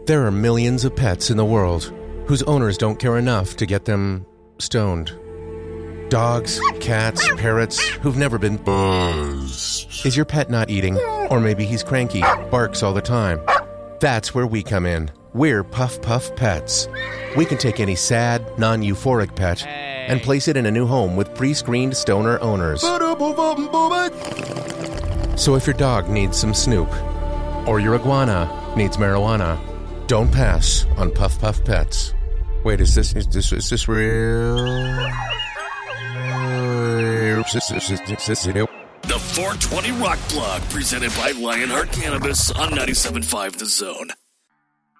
There are millions of pets in the world whose owners don't care enough to get them stoned. Dogs, cats, parrots who've never been buzzed. Is your pet not eating? Or maybe he's cranky, barks all the time. That's where we come in. We're Puff Puff Pets. We can take any sad, non-euphoric pet and place it in a new home with pre-screened stoner owners. So if your dog needs some Snoop, or your iguana needs marijuana, don't pass on Puff Puff Pets. Wait, is this real? The 420 Rock Blog, presented by Lionheart Cannabis on 97.5 The Zone.